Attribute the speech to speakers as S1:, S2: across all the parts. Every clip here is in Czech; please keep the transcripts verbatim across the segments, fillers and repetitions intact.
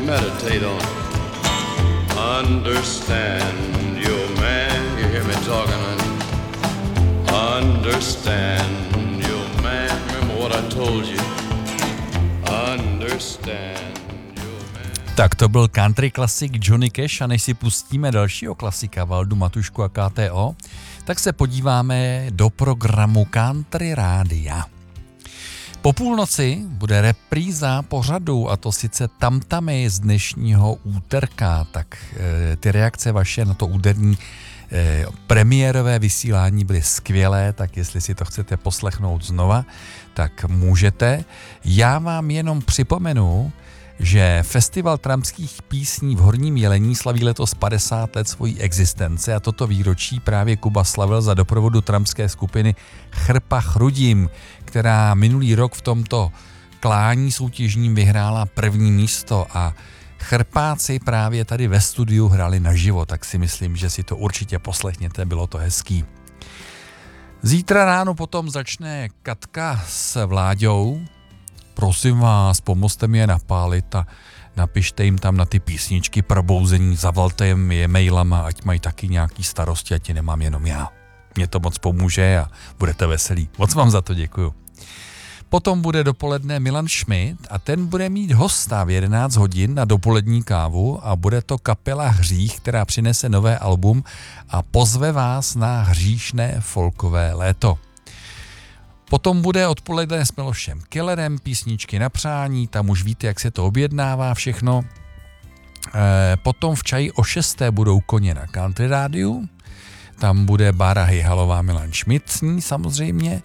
S1: meditate on it. Understand your man, you hear me talking, honey. Understand your man, remember what I told you. Understand your man.
S2: Tak to byl country klasik Johnny Cash a než si pustíme dalšího klasika Valdu Matušku a K T O, tak se podíváme do programu Country Rádia. Po půlnoci bude repríza pořadu, a to sice tamtamy z dnešního úterka, tak e, ty reakce vaše na to úderní e, premiérové vysílání byly skvělé, tak jestli si to chcete poslechnout znova, tak můžete. Já vám jenom připomenu, že Festival trampských písní v Horním Jelení slaví letos padesát let svojí existence a toto výročí právě Kuba slavil za doprovodu trampské skupiny Chrpa Chrudim, která minulý rok v tomto klání soutěžním vyhrála první místo a Chrpáci právě tady ve studiu hráli naživo, tak si myslím, že si to určitě poslechněte, bylo to hezký. Zítra ráno potom začne Katka s Vláďou. Prosím vás, pomozte mi je napálit a napište jim tam na ty písničky probouzení, zavolte jim je mailama, ať mají taky nějaký starosti, ať je nemám jenom já. Mně to moc pomůže a budete veselí. Moc vám za to děkuju. Potom bude dopoledne Milan Schmidt a ten bude mít hosta v jedenáct hodin na dopolední kávu a bude to kapela Hřích, která přinese nové album a pozve vás na hříšné folkové léto. Potom bude odpoledne s Milošem Kellerem, písničky na přání, tam už víte, jak se to objednává všechno. E, potom v čaji o šesté budou koně na Country Rádiu, tam bude Bára Hejhalová, Milan Schmidt s ní samozřejmě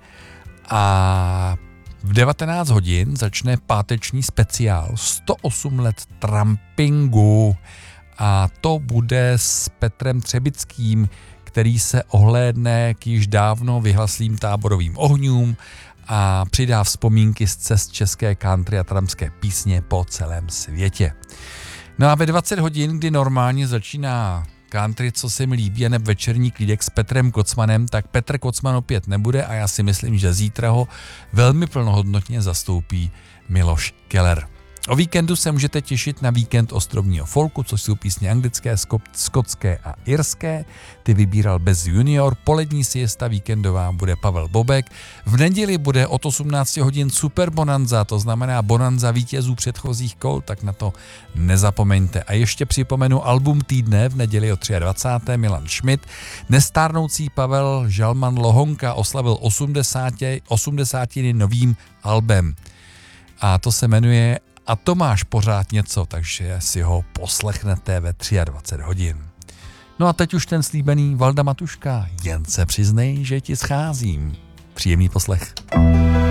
S2: a v devatenáct hodin začne páteční speciál sto osm let trampingu a to bude s Petrem Třebickým, který se ohlédne k již dávno vyhlaslým táborovým ohňům a přidá vzpomínky z cest české country a trampské písně po celém světě. No a ve dvacet hodin, kdy normálně začíná country, co se mi líbí, nebo večerní klídek s Petrem Kocmanem, tak Petr Kocman opět nebude a já si myslím, že zítra ho velmi plnohodnotně zastoupí Miloš Keller. O víkendu se můžete těšit na víkend ostrovního folku, což jsou písně anglické, skotské a irské. Ty vybíral Bez Junior, polední siesta víkendová bude Pavel Bobek. V neděli bude od osmnáct hodin Super Bonanza, to znamená Bonanza vítězů předchozích kol, tak na to nezapomeňte. A ještě připomenu album týdne v neděli o dvacátého třetího Milan Schmidt. Nestárnoucí Pavel Žalman Lohonka oslavil osmdesátiny novým albem. A to se jmenuje A to máš pořád něco, takže si ho poslechnete ve dvacet tři hodin. No a teď už ten slíbený Valda Matuška, jen se přiznej, že ti scházím. Příjemný poslech.